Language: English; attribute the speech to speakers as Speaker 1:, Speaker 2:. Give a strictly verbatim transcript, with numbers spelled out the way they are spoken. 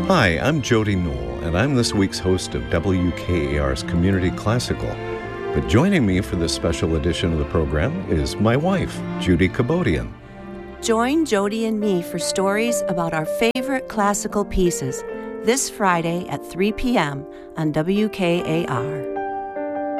Speaker 1: Hi, I'm Jody Newell, and I'm this week's host of W K A R's Community Classical. But joining me for this special edition of the program is my wife, Judy Kabodian.
Speaker 2: Join Jody and me for stories about our favorite classical pieces this Friday at three p.m. on W K A R.